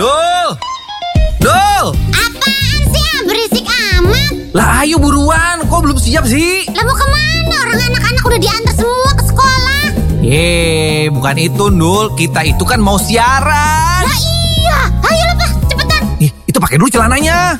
Dul! Dul! Apaan sih berisik amat? Lah ayo buruan, kok belum siap sih? Lah mau kemana? Orang anak-anak udah diantar semua ke sekolah. Bukan itu Dul, kita itu kan mau siaran. Lah iya, ayo lah Pak, cepetan. Itu pakai dulu celananya.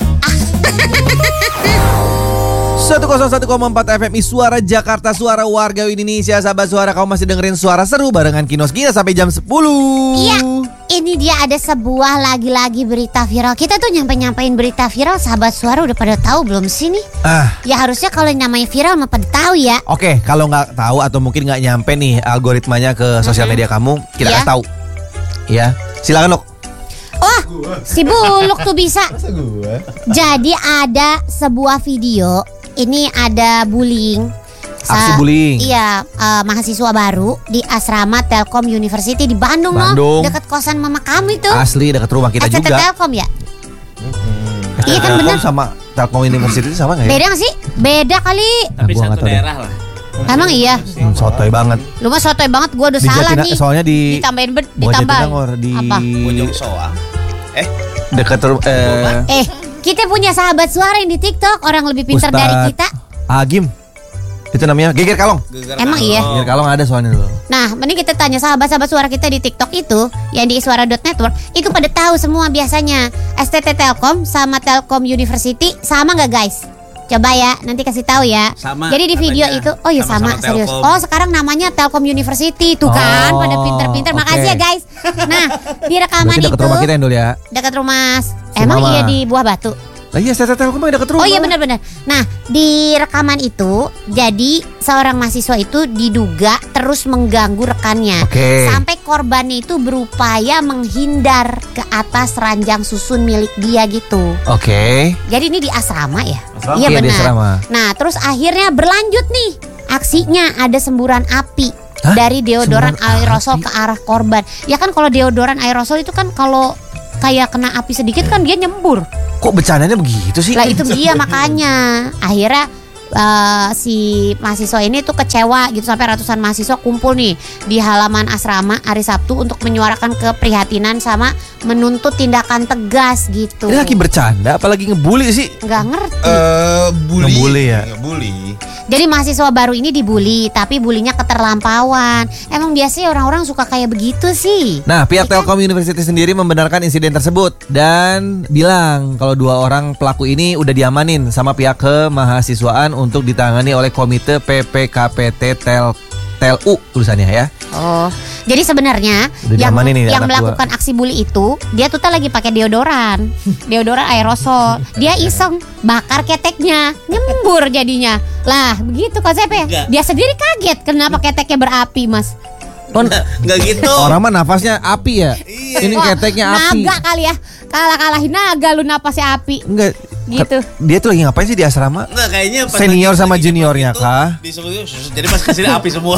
101,4 FMI Suara Jakarta, suara warga Indonesia. Sahabat suara, kamu masih dengerin suara seru barengan Kinos Gina sampai jam 10. Iya, ini dia ada sebuah lagi-lagi berita viral. Kita tuh nyampein berita viral, sahabat suara udah pada tahu belum sih nih? Ya harusnya kalau namanya viral mah pada tahu ya. Oke, kalau nggak tahu atau mungkin nggak nyampe nih algoritmanya ke sosial media kamu, kita kasih tahu. Ya, silakan Lok. Oh, si Buluk tuh bisa. Jadi ada sebuah video. Ini ada bullying. Aksi bullying. Iya, mahasiswa baru di asrama Telkom University di Bandung. Bandung. Dekat kosan mama kamu itu. Asli dekat rumah kita SCT juga. Telkom ya? Iya kan benar. Sama Telkom University sama nggak ya? Beda nggak sih? Beda kali. Tapi satu daerah lah. Emang iya? Sotoy banget. Lu mah sotoy banget, gua udah salah nih. Soalnya ditambahin ditambah. Apa? Bojong Soang. Dekat Kita punya sahabat suara yang di TikTok, orang lebih pintar dari kita. Agim. Itu namanya Geger Kalong. Emang iya? Geger Kalong ada soalnya dulu. Nah, mending kita tanya sahabat-sahabat suara kita di TikTok itu, yang di suara.network, itu pada tahu semua biasanya. STT Telkom sama Telkom University sama nggak guys? Coba ya, nanti kasih tahu ya. Sama, jadi di video katanya. itu, oh ya sama serius. Telkom. Oh sekarang namanya Telkom University, tuh kan, pada pinter-pinter. Makasih ya guys. Nah, di rekaman berarti itu. Dekat rumah kita Endul ya. Dekat rumah. Si Emang Mama. iya di Buah Batu. Iya, STT Telkom dekat rumah. Oh iya benar-benar. Nah, di rekaman itu jadi seorang mahasiswa itu diduga terus mengganggu rekannya. Oke. Sampai korbannya itu berupaya menghindar ke atas ranjang susun milik dia gitu. Oke. Jadi ini di asrama ya? Asrama. Iya Iya, di benar. asrama. Nah, terus akhirnya berlanjut nih. Aksinya ada semburan api. Hah? Dari deodoran Semburan aerosol api? ke arah korban. Ya kan kalau deodoran aerosol itu kan kalau kayak kena api sedikit kan dia nyembur. Kok bercandanya begitu sih? Lah itu dia makanya akhirnya si mahasiswa ini tuh kecewa gitu, sampai ratusan mahasiswa kumpul nih di halaman asrama hari Sabtu untuk menyuarakan keprihatinan sama menuntut tindakan tegas gitu. Ini lagi bercanda apalagi ngebully sih? Nggak ngerti. Ngebully ya? Ngebully. Jadi mahasiswa baru ini dibully, tapi bulinya keterlampauan. Emang biasanya orang-orang suka kayak begitu sih. Nah, pihak Telkom University sendiri membenarkan insiden tersebut dan bilang kalau 2 orang pelaku ini udah diamanin sama pihak kemahasiswaan untuk ditangani oleh Komite PPKPT TELU tulisannya ya. Oh, jadi sebenarnya Udah yang diamanin nih yang anak melakukan aksi bully itu dia tuh lagi pakai deodoran aerosol. Dia iseng bakar keteknya, nyembur jadinya. Lah, begitu konsepnya. Enggak. Dia sendiri kaget kenapa keteknya berapi, Mas. Enggak gitu. Orang mah nafasnya api ya. Ini Wah, keteknya api. Naga kali ya. Kalahin naga lu napasnya api. Enggak. Gitu. Dia tuh lagi ngapain sih di asrama? Enggak, kayaknya pas Senior lagi- sama lagi juniornya gitu, kah? disuruh- jadi pas kesini api semua.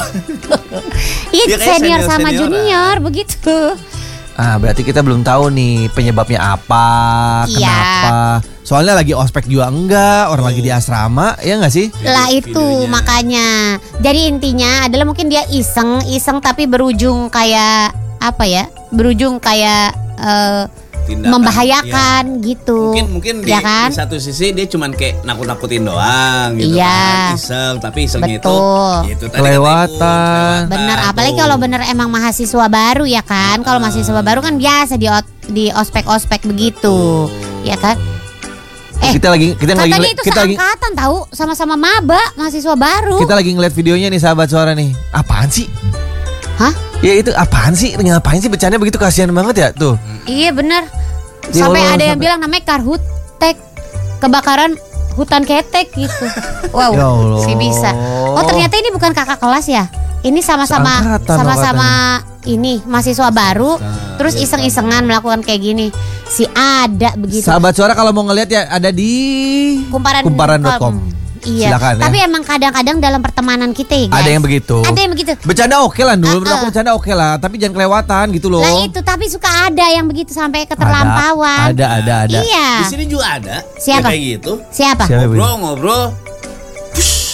Iya, Dia kayak senior sama senior-senioran. junior begitu. Berarti kita belum tahu nih penyebabnya apa, Iya. kenapa. Soalnya lagi ospek juga enggak, orang lagi di asrama, ya enggak sih? Lah itu videonya. makanya. Jadi intinya adalah mungkin dia iseng tapi berujung kayak apa ya? Berujung kayak Tindakan, membahayakan gitu. Mungkin di, ya kan? di satu sisi dia cuman kayak nakut-nakutin doang gitu Iya. kan. Iseng, tapi isengnya Betul. itu tadi Kelewatan. Bener, apalagi kalau bener emang mahasiswa baru ya kan. Kalau mahasiswa baru kan biasa di ospek-ospek begitu. Ya kan? Kita lagi Katanya itu seangkatan tahu, sama-sama maba, mahasiswa baru. kita lagi ngeliat videonya nih sahabat suara nih. Apaan sih? Hah? Ya itu apaan sih? Ngapain sih bercanda begitu, kasihan banget ya tuh. Iya bener. Ya Sampai Allah, ada yang sampai- bilang namanya karhutek, kebakaran hutan ketek gitu. Wow, Ya Allah. sih bisa. Oh ternyata ini bukan kakak kelas ya? Ini sama-sama Seangkatan ini mahasiswa baru, terus iseng-isengan melakukan kayak gini. Si ada begitu. Sahabat suara kalau mau ngeliat ya ada di kumparan.com. Iya. Silakan ya. Tapi emang kadang-kadang dalam pertemanan kita ya guys. Ada yang begitu. Ada yang begitu. Bercanda oke lah dulu, menurut aku bercanda oke lah, tapi jangan kelewatan gitu loh. Lah itu tapi suka ada yang begitu sampai keterlampauan. Ada. Iya. Di sini juga ada. Siapa? Kayak gitu. Siapa? Siapa? Ngobrol.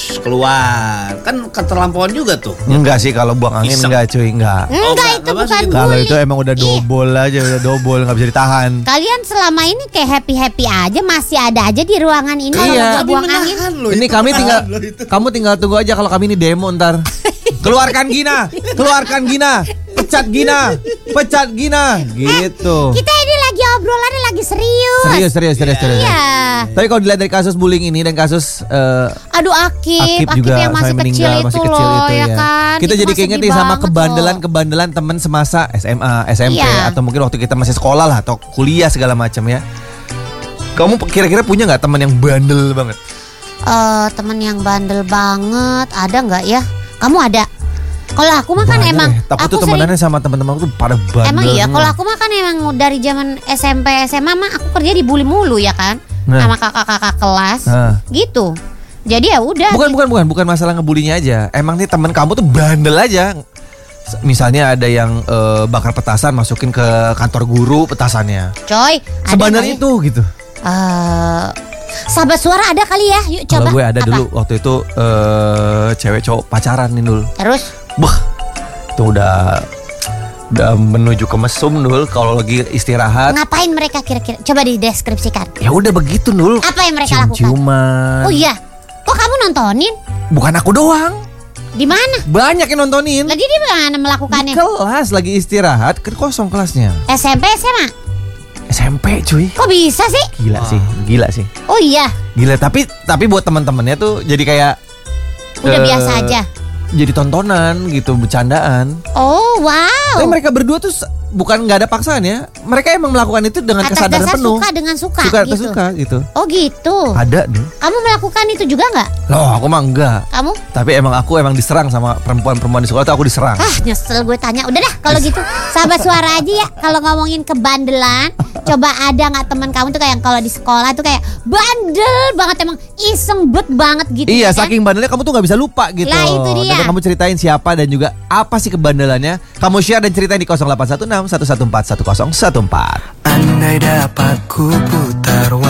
keluar. Kan keterlampauan juga tuh. Enggak sih kalau buang angin Iseng. enggak cuy, enggak. Enggak, itu enggak bukan masuk gitu. Kalau bully. itu emang udah dobol aja, udah dobol nggak bisa ditahan. Kalian selama ini kayak happy-happy aja, masih ada aja di ruangan ini Iya. kalau gua Tapi buang angin. menahan loh. Ini itu kami menahan tinggal, loh itu. kamu tinggal tunggu aja kalau kami ini demo ntar. Keluarkan Gina, keluarkan Gina, pecat Gina, pecat Gina, gitu. Kita ini lagi obrolannya lagi serius. Serius. Iya. Tapi kalau dilihat dari kasus bullying ini dan kasus Aduh Akib juga yang masih sampai kecil meninggal, itu masih kecil loh itu ya ya. kan. Kita Itu jadi mah keinget sedih nih sama banget kebandelan teman semasa SMA, SMP Iya. atau mungkin waktu kita masih sekolah lah atau kuliah segala macam ya. Kamu kira-kira punya nggak teman yang bandel banget? loh. Temen yang bandel banget ada nggak ya? Kamu ada? Kalau aku mah kan Banyak emang ya. Tapi aku tuh temenannya sama teman-teman aku tuh pada bandel. Emang iya, semua. kalau aku mah kan emang dari zaman SMP SMA mah aku kerja dibully mulu ya kan, Nah. sama kakak-kakak kelas, Nah. gitu. Jadi ya udah. Bukan masalah ngebulinya aja. Emang nih teman kamu tuh bandel aja. Misalnya ada yang bakar petasan masukin ke kantor guru petasannya. Coy, ada Sebandel nggak ya? itu gitu. Sahabat suara ada kali ya? Yuk coba. Kalau gue ada Apa? dulu waktu itu cewek cowok pacaran nih dulu. Terus? Wah, itu udah menuju ke mesum dul kalau lagi istirahat. Ngapain mereka kira-kira? Coba dideskripsikan. Ya udah begitu dul. Apa yang mereka lakukan? Cium-ciuman. Oh iya. Kok kamu nontonin? Bukan aku doang. Di mana? Banyak yang nontonin. Lagi di mana Di melakukannya? kelas lagi istirahat, kan kosong kelasnya. SMP, SMA? SMP cuy. Kok bisa sih? Gila sih. Oh iya. Gila, tapi buat teman-temannya tuh jadi kayak Udah eh, biasa aja. Jadi tontonan gitu, bercandaan. Oh wow. Tapi mereka berdua tuh bukan nggak ada paksaan ya. Mereka emang melakukan itu dengan Atas kesadaran dasar penuh. suka dengan suka, Suka gitu. suka gitu. Oh gitu. Ada nih. Kamu melakukan itu juga nggak? Loh, aku mah enggak. Kamu? Tapi aku emang diserang sama perempuan-perempuan di sekolah tuh aku diserang. Nyesel gue tanya. Udah dah kalau gitu sahabat suara aja ya. Kalau ngomongin kebandelan, coba ada nggak teman kamu tuh kayak yang kalau di sekolah tuh kayak bandel banget, emang iseng banget gitu. Iya, ya kan? saking bandelnya kamu tuh nggak bisa lupa gitu. Lah, itu dia. Dan kamu ceritain siapa dan juga apa sih kebandelannya. Kamu share dan ceritain di 0816 114 1014. Andai dapat ku putar